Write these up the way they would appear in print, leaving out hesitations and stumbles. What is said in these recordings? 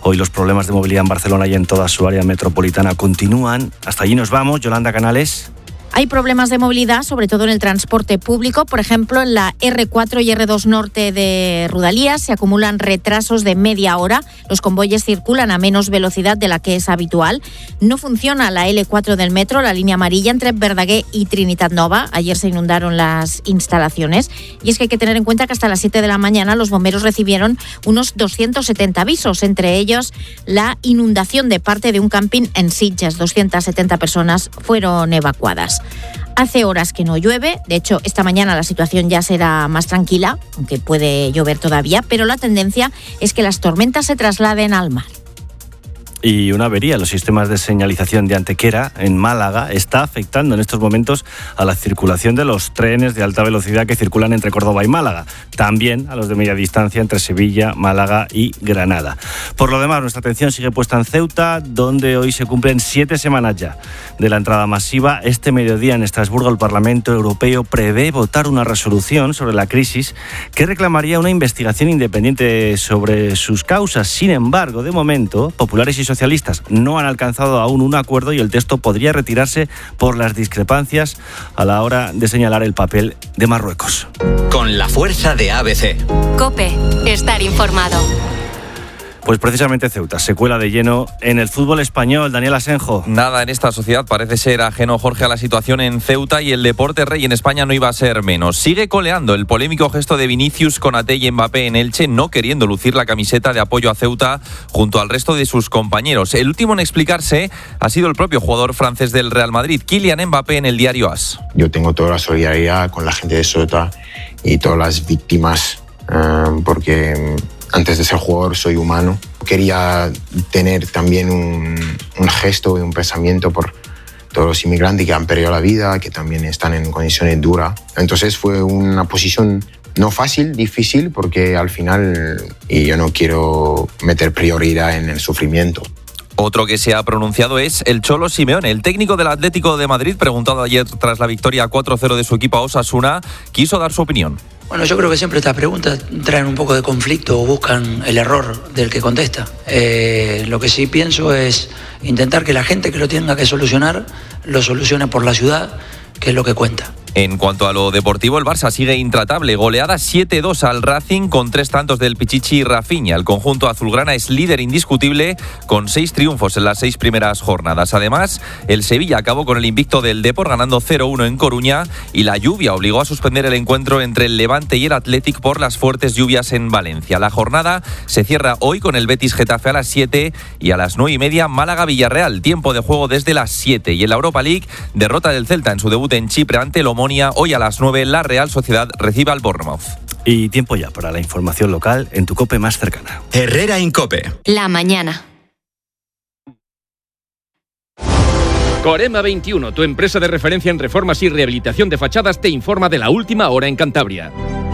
Hoy los problemas de movilidad en Barcelona y en toda su área metropolitana continúan. Hasta allí nos vamos. Yolanda Canales. Hay problemas de movilidad, sobre todo en el transporte público. Por ejemplo, en la R4 y R2 norte de Rodalías se acumulan retrasos de media hora. Los convoyes circulan a menos velocidad de la que es habitual. No funciona la L4 del metro, la línea amarilla entre Verdaguer y Trinitat Nova. Ayer se inundaron las instalaciones. Y es que hay que tener en cuenta que hasta las 7 de la mañana los bomberos recibieron unos 270 avisos, entre ellos la inundación de parte de un camping en Sitges. 270 personas fueron evacuadas. Hace horas que no llueve, de hecho esta mañana la situación ya será más tranquila, aunque puede llover todavía, pero la tendencia es que las tormentas se trasladen al mar. Y una avería en los sistemas de señalización de Antequera, en Málaga, está afectando en estos momentos a la circulación de los trenes de alta velocidad que circulan entre Córdoba y Málaga. También a los de media distancia entre Sevilla, Málaga y Granada. Por lo demás, nuestra atención sigue puesta en Ceuta, donde hoy se cumplen 7 semanas ya de la entrada masiva. Este mediodía en Estrasburgo el Parlamento Europeo prevé votar una resolución sobre la crisis que reclamaría una investigación independiente sobre sus causas. Sin embargo, de momento, populares y socialistas no han alcanzado aún un acuerdo y el texto podría retirarse por las discrepancias a la hora de señalar el papel de Marruecos. Con la fuerza de ABC. COPE. Estar informado. Pues precisamente Ceuta se cuela de lleno en el fútbol español. Daniel Asenjo. Nada en esta sociedad parece ser ajeno, Jorge, a la situación en Ceuta, y el deporte rey en España no iba a ser menos. Sigue coleando el polémico gesto de Vinicius, Konaté y Mbappé en Elche, no queriendo lucir la camiseta de apoyo a Ceuta junto al resto de sus compañeros. El último en explicarse ha sido el propio jugador francés del Real Madrid, Kylian Mbappé, en el diario AS. Yo tengo toda la solidaridad con la gente de Ceuta y todas las víctimas, porque antes de ser jugador soy humano. Quería tener también un gesto y un pensamiento por todos los inmigrantes que han perdido la vida, que también están en condiciones duras. Entonces fue una posición no fácil, difícil, porque al final yo no quiero meter prioridad en el sufrimiento. Otro que se ha pronunciado es el Cholo Simeone. El técnico del Atlético de Madrid, preguntado ayer tras la victoria 4-0 de su equipo a Osasuna, quiso dar su opinión. Bueno, yo creo que siempre estas preguntas traen un poco de conflicto o buscan el error del que contesta. Lo que sí pienso es intentar que la gente que lo tenga que solucionar, lo solucione por la ciudad, que es lo que cuenta. En cuanto a lo deportivo, el Barça sigue intratable. Goleada 7-2 al Racing con 3 tantos del Pichichi y Rafinha. El conjunto azulgrana es líder indiscutible con 6 triunfos en las 6 primeras jornadas. Además, el Sevilla acabó con el invicto del Depor ganando 0-1 en Coruña, y la lluvia obligó a suspender el encuentro entre el Levante y el Athletic por las fuertes lluvias en Valencia. La jornada se cierra hoy con el Betis Getafe a las 7 y a las 9:30 Málaga Villarreal. Tiempo de juego desde las 7. Y en la Europa League, derrota del Celta en su debut en Chipre ante el Omonia. Hoy a las 9 la Real Sociedad recibe al Bournemouth. Y tiempo ya para la información local en tu COPE más cercana. Herrera Incope. La mañana. Corema 21, tu empresa de referencia en reformas y rehabilitación de fachadas, te informa de la última hora en Cantabria.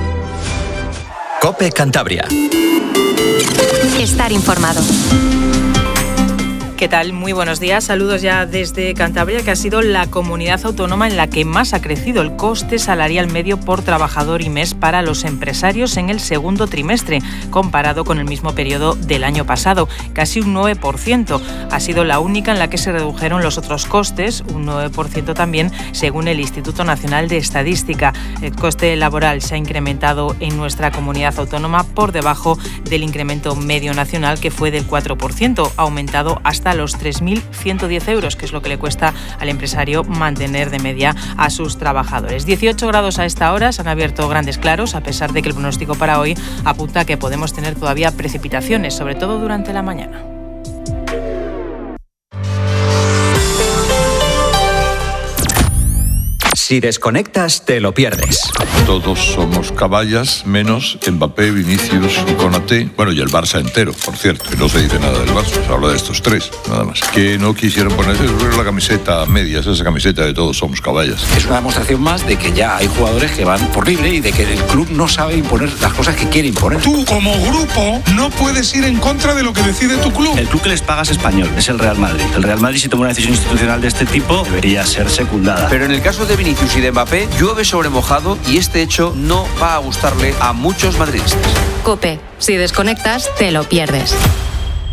COPE Cantabria. Estar informado. ¿Qué tal? Muy buenos días. Saludos ya desde Cantabria, que ha sido la comunidad autónoma en la que más ha crecido el coste salarial medio por trabajador y mes para los empresarios en el segundo trimestre, comparado con el mismo periodo del año pasado, casi un 9%. Ha sido la única en la que se redujeron los otros costes, un 9% también, según el Instituto Nacional de Estadística. El coste laboral se ha incrementado en nuestra comunidad autónoma por debajo del incremento medio nacional, que fue del 4%, aumentado hasta los 3.110 euros, que es lo que le cuesta al empresario mantener de media a sus trabajadores. 18 grados a esta hora, se han abierto grandes claros, a pesar de que el pronóstico para hoy apunta a que podemos tener todavía precipitaciones, sobre todo durante la mañana. Si desconectas, te lo pierdes. Todos somos caballas, menos Mbappé, Vinicius y Konaté. Bueno, y el Barça entero, por cierto. Que no se dice nada del Barça, se habla de estos 3, nada más. Que no quisieron ponerse la camiseta a medias, esa camiseta de todos somos caballas. Es una demostración más de que ya hay jugadores que van por libre y de que el club no sabe imponer las cosas que quiere imponer. Tú, como grupo, no puedes ir en contra de lo que decide tu club. El club que les paga es español, es el Real Madrid. El Real Madrid, si toma una decisión institucional de este tipo, debería ser secundada. Pero en el caso de Vinicius y de Mbappé, llueve sobre mojado y este hecho no va a gustarle a muchos madridistas. COPE. Si desconectas, te lo pierdes.